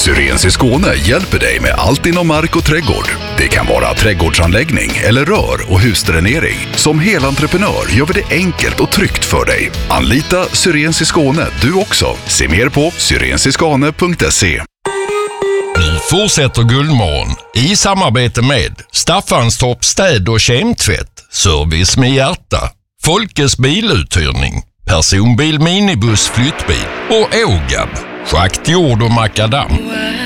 Syrens i Skåne hjälper dig med allt inom mark och trädgård. Det kan vara trädgårdsanläggning eller rör- och husdränering. Som helentreprenör gör vi det enkelt och tryggt för dig. Anlita Syrens i Skåne du också. Se mer på syrensiskane.se. Nu fortsätter Guldmorgon i samarbete med Staffanstorp städ- och kemtvätt, service med hjärta, Folkes biluthyrning, personbil, minibuss, flyttbil och Ågab, schakt, jord och makadam.